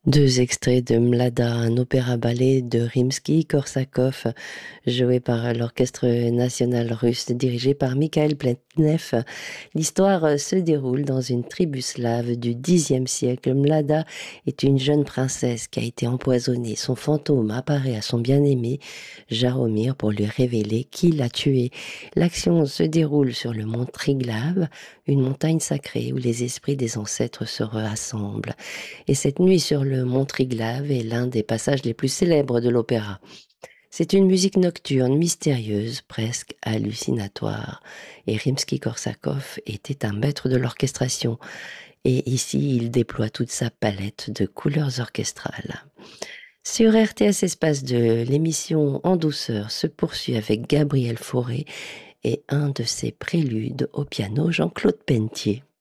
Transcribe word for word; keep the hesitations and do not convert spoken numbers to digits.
Deux extraits de Mlada, un opéra-ballet de Rimsky-Korsakov, joué par l'Orchestre national russe, dirigé par Mikhail Pletnev. L'histoire se déroule dans une tribu slave du Xe siècle. Mlada est une jeune princesse qui a été empoisonnée. Son fantôme apparaît à son bien-aimé, Jaromir, pour lui révéler qui l'a tué. L'action se déroule sur le mont Triglav, une montagne sacrée où les esprits des ancêtres se rassemblent. Et cette nuit sur le mont Triglav est l'un des passages les plus célèbres de l'opéra. C'est une musique nocturne, mystérieuse, presque hallucinatoire. Et Rimsky-Korsakov était un maître de l'orchestration. Et ici, il déploie toute sa palette de couleurs orchestrales. Sur R T S Espace deux, l'émission En douceur se poursuit avec Gabriel Fauré et un de ses préludes au piano, Jean-Claude Pentier.